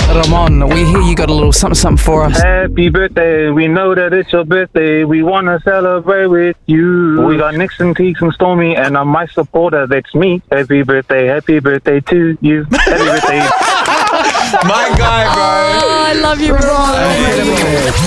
Ramon, we hear you got a little something for us. Happy birthday, we know that it's your birthday. We want to celebrate with you. We got Nixon, Teeks, and Stormy, and my supporter, that's me. Happy birthday to you. Happy birthday. My guy, bro. Oh, I love you, Ramon.